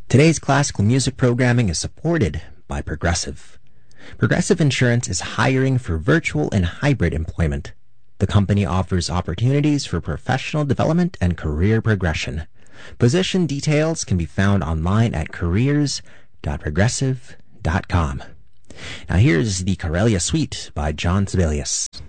Today's classical music programming is supported by Progressive. Progressive Insurance is hiring for virtual and hybrid employment. The company offers opportunities for professional development and career progression. Position details can be found online at careers.progressive.com. Now here's the Corellia Suite by John Sibelius.